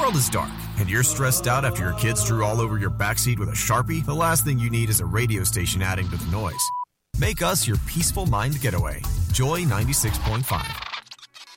world is dark, and you're stressed out after your kids drew all over your backseat with a Sharpie, the last thing you need is a radio station adding to the noise. Make us your peaceful mind getaway. Joy 96.5.